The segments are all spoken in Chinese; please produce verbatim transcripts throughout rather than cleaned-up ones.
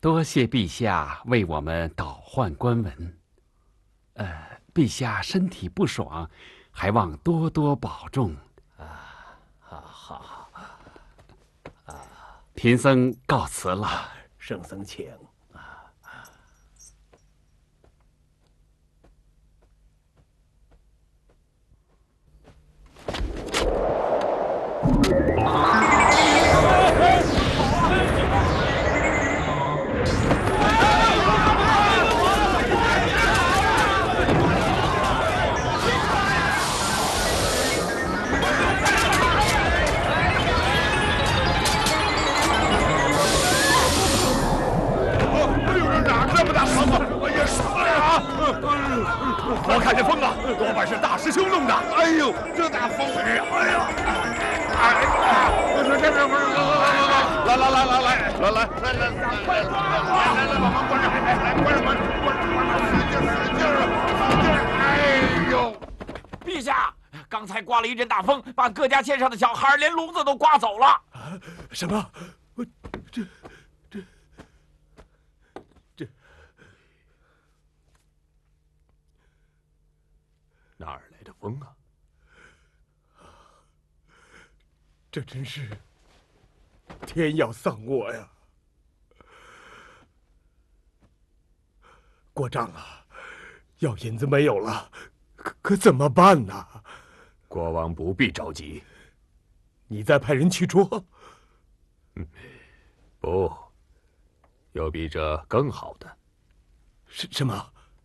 多谢陛下为我们倒换官文。呃，陛下身体不爽，还望多多保重。 啊，好好啊， 贫僧告辞了。 圣僧请。 我看见风了，多半是大师兄弄的。 哎呦，这大风！哎呀，哎呀，哎呀！这这这不是，来来来来来来来来来来来来来来，把门关上！来关上门，关上关上，使劲使劲使劲！哎呦！ 陛下，刚才刮了一阵大风，把各家牵上的小孩连笼子都刮走了。 啊？什么？我这这这哪儿来的风啊？这真是天要丧我呀！过账啊！药引子没有了，可可怎么办呢？ 国王不必着急， 你再派人去捉。 嗯，不，有比这更好的。 什什么？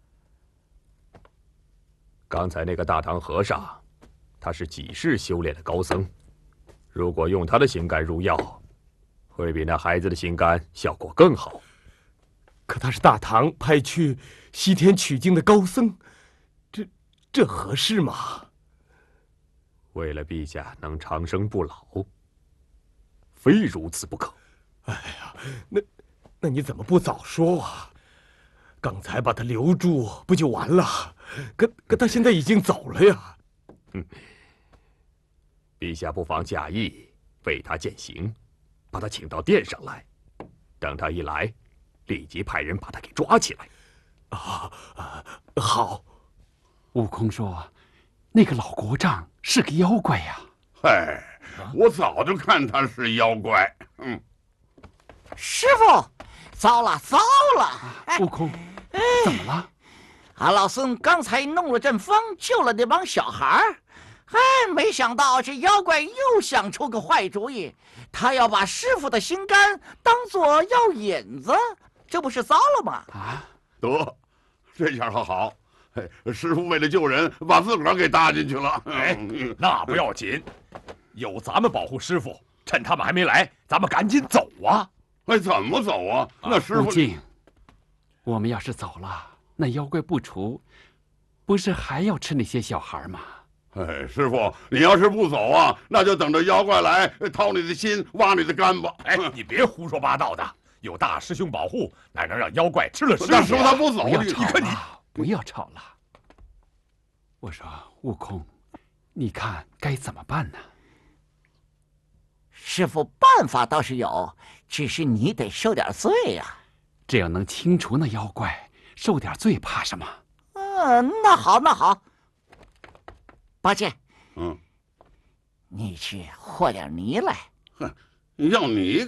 刚才那个大唐和尚，他是几世修炼的高僧，如果用他的心肝入药，会比那孩子的心肝效果更好。 可他是大唐派去西天取经的高僧，这这合适吗？ 为了陛下能长生不老，非如此不可。 哎呀，那那你怎么不早说啊？刚才把他留住不就完了？可可他现在已经走了呀。 嗯，陛下不妨假意为他饯行，把他请到殿上来，等他一来，立即派人把他给抓起来。 啊啊，好。 悟空说：“那个老国丈是个妖怪呀！” 嗨，我早就看他是妖怪。嗯， 师傅，糟了糟了！ 哎、悟空，哎、怎么了？ 俺老孙刚才弄了阵风，救了那帮小孩儿。哎，没想到这妖怪又想出个坏主意，他要把师傅的心肝当做药引子，这不是糟了吗？ 啊， 得，这下可好，师傅为了救人，把自个儿给搭进去了。 哎，那不要紧，有咱们保护师傅，趁他们还没来，咱们赶紧走啊！ 哎，怎么走啊？那师傅， 悟净，我们要是走了，那妖怪不除，不是还要吃那些小孩吗？ 哎，师傅，你要是不走啊，那就等着妖怪来掏你的心，挖你的肝吧。 哎，你别胡说八道的，有大师兄保护，哪能让妖怪吃了师傅？ 那师傅他不走， 不要你吵了，不要吵了。我说，悟空，你看该怎么办呢？ 师傅，办法倒是有，只是你得受点罪呀、啊。 只要能清除那妖怪，受点罪怕什么？ 嗯，那好，那好。八戒， 嗯， 你去和点泥来。 哼，要你